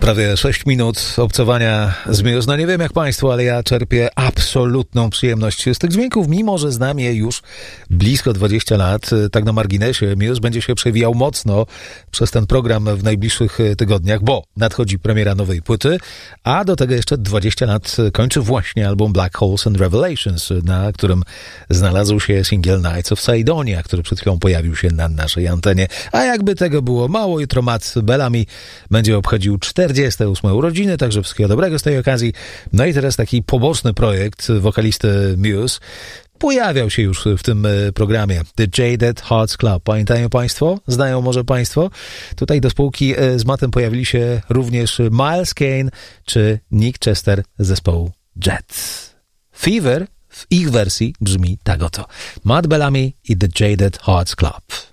Prawie 6 minut obcowania z Muse. No nie wiem jak Państwo, ale ja czerpię absolutną przyjemność z tych dźwięków, mimo że znam je już blisko 20 lat. Tak na marginesie, Muse będzie się przewijał mocno przez ten program w najbliższych tygodniach, bo nadchodzi premiera nowej płyty, a do tego jeszcze 20 lat kończy właśnie album Black Holes and Revelations, na którym znalazł się singiel Nights of Sidonia, który przed chwilą pojawił się na naszej antenie. A jakby tego było mało, jutro Matt Bellamy będzie obchodził 48 urodziny, także wszystkiego dobrego z tej okazji. No i teraz taki poboczny projekt wokalisty Muse pojawiał się już w tym programie. The Jaded Hearts Club. Pamiętają Państwo? Znają może Państwo? Tutaj do spółki z Mattem pojawili się również Miles Kane czy Nick Chester z zespołu Jet. Fever w ich wersji brzmi tak oto. Matt Bellamy i The Jaded Hearts Club.